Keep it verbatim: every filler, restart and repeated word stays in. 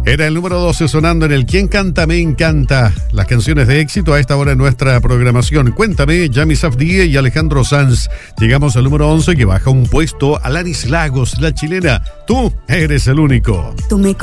Era el número doce sonando en el ¿Quién canta? Me encanta. Las canciones de éxito a esta hora en nuestra programación. Cuéntame, Yami Safdie y Alejandro Sanz. Llegamos al número once que baja un puesto. Alanis Lagos, la chilena. Tú eres el único. Tú me